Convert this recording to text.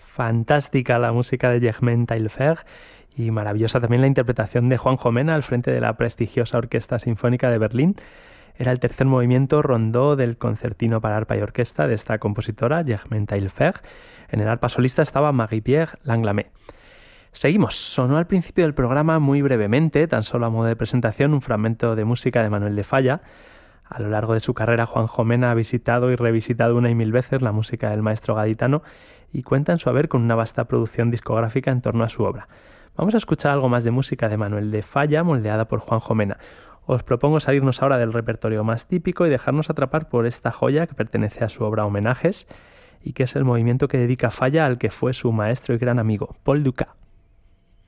Fantástica la música de Germain Taillefer y maravillosa también la interpretación de Juanjo Mena al frente de la prestigiosa Orquesta Sinfónica de Berlín. Era el tercer movimiento rondó del concertino para arpa y orquesta de esta compositora, Germain Taillefer. En el arpa solista estaba Marie-Pierre Langlamé. Seguimos. Sonó al principio del programa muy brevemente, tan solo a modo de presentación, un fragmento de música de Manuel de Falla. A lo largo de su carrera, Juanjo Mena ha visitado y revisitado una y mil veces la música del maestro gaditano y cuenta en su haber con una vasta producción discográfica en torno a su obra. Vamos a escuchar algo más de música de Manuel de Falla, moldeada por Juanjo Mena. Os propongo salirnos ahora del repertorio más típico y dejarnos atrapar por esta joya que pertenece a su obra Homenajes y que es el movimiento que dedica Falla al que fue su maestro y gran amigo, Paul Dukas.